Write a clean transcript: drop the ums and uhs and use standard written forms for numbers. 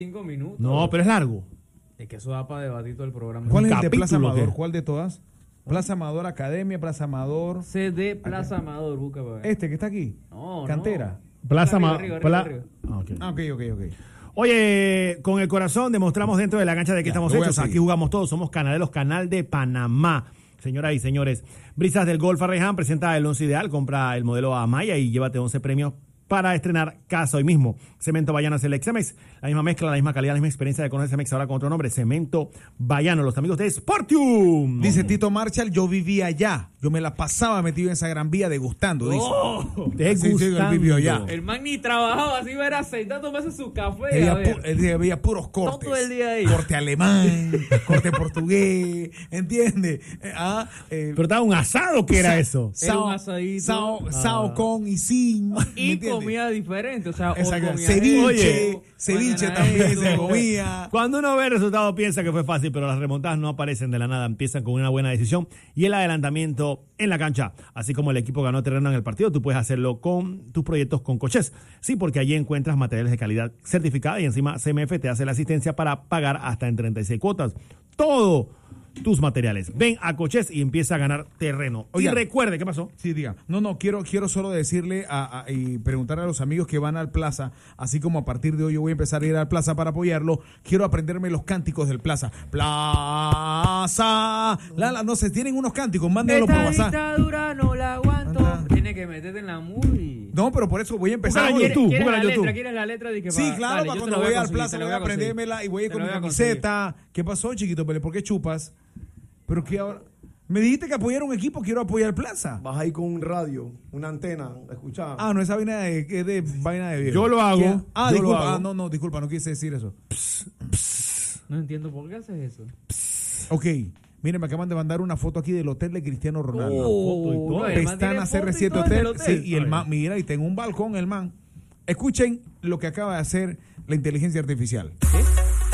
5 minutos. No, pero es largo. Es que eso da para debatir todo el programa. ¿Cuál es el de capítulo, Plaza Amador? ¿qué? ¿Cuál de todas? Plaza Amador Academia, Plaza Amador. CD Plaza Amador, busca para ver. Este que está aquí. No, Cantera. Plaza Arriba, arriba. Ok. Ok. Oye, con el corazón demostramos dentro de la cancha de que Ya, estamos lo voy a hechos. seguir. Aquí jugamos todos, somos Canaleros, Canal de Panamá. Señoras y señores, Brisas del Golf Arreján presenta el 11 ideal, compra el modelo Amaya y llévate 11 premios para estrenar casa hoy mismo. Cemento Bayano Select Cemex, la misma mezcla, la misma calidad, la misma experiencia de conocer Cemex ahora con otro nombre, Cemento Bayano, los amigos de Sportium. Dice Tito Marshall, yo vivía allá. Yo me la pasaba metido en esa gran vía degustando. Dice. Degustando. Sí, él vivió allá. El man ni trabajaba, así verá aceitando tomarse su café. Él veía puros cortes. Todo el día ahí. Corte alemán, corte portugués, ¿entiendes? Pero estaba un asado, ¿qué era eso? Era un asadito. Sao con y sin. Y comida diferente, o sea, Exacto. comía Ceviche mañana también esto. se comía. Cuando uno ve el resultado piensa que fue fácil, pero las remontadas no aparecen de la nada, empiezan con una buena decisión y el adelantamiento en la cancha. Así como el equipo ganó terreno en el partido, tú puedes hacerlo con tus proyectos con Cochés. Sí, porque allí encuentras materiales de calidad certificada y encima CMF te hace la asistencia para pagar hasta en 36 cuotas. Todo tus materiales. Ven a Cochés y empieza a ganar terreno. Oiga. Y recuerde, ¿qué pasó? Sí, diga. No, quiero solo decirle y preguntarle a los amigos que van al Plaza, así como a partir de hoy yo voy a empezar a ir al Plaza para apoyarlo, quiero aprenderme los cánticos del Plaza. Plaza, no sé, tienen unos cánticos, mándenlos por Esta WhatsApp. dictadura no la aguanto. Anda. Tiene que meterte en la movie. No, pero por eso voy a empezar Búscala en hoy. YouTube, ¿Quieres búscala la en letra? YouTube. ¿Quieres la letra? Sí, claro, Dale, para yo cuando te la voy al conseguir, Plaza te la voy a conseguir. aprendérmela y voy a ir Te con la mi voy a conseguir. camiseta. ¿Qué pasó, chiquito Pele? ¿Por qué chupas? ¿Pero qué ahora? Me dijiste que apoyar un equipo, quiero apoyar el Plaza. Vas ahí con un radio, una antena, escuchar. Ah, no, esa vaina es de vaina de viejo. Yo lo hago. ¿Qué? Ah, Yo lo disculpa. hago. No, disculpa, no quise decir eso. No entiendo por qué haces eso. Ok, miren, me acaban de mandar una foto aquí del hotel de Cristiano Ronaldo. foto y todo. No, el man tiene Pestana foto y CR7 todo del Hotel. Sí, y el man, mira, y tengo un balcón el man. Escuchen lo que acaba de hacer la inteligencia artificial. ¿Qué?